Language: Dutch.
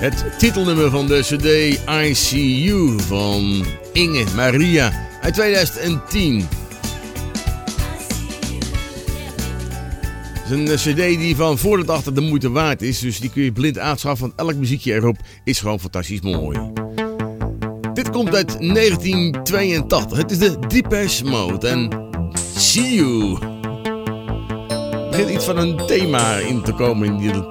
Het titelnummer van de CD I See You van Inge Maria uit 2010. Het is een CD die van voor tot achter de moeite waard is, dus die kun je blind aanschaffen, want elk muziekje erop is gewoon fantastisch mooi. Dit komt uit 1982. Het is de Depeche Mode en See You. Er begint iets van een thema in te komen in